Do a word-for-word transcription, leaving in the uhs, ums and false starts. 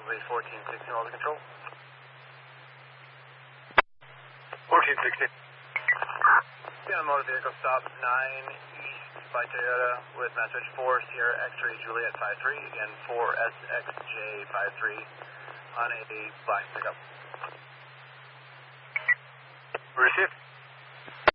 runway fourteen sixteen, all the control. fourteen sixteen. Yeah, motor vehicle stop nine East by Toyota with message four Sierra X-ray Juliet five three, again four S X J five three on a black pickup. Received.